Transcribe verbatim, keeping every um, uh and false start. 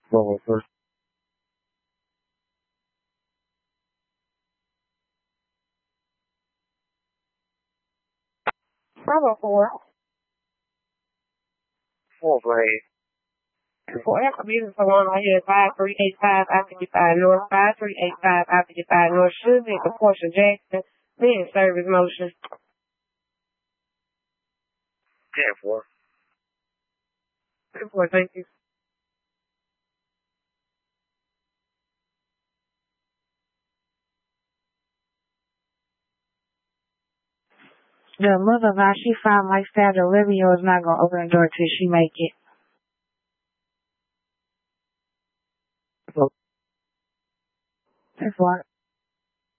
Well, first. Bravo four. Four blade. For F Music Salon, I hear five three eight five I fifty-five North, five three eight five I fifty-five North, should be a Portia Jackson, being service motion. ten four. ten four, thank you. The mother of our she found lifestyle delivery is not going to open the door till she make it. That's why.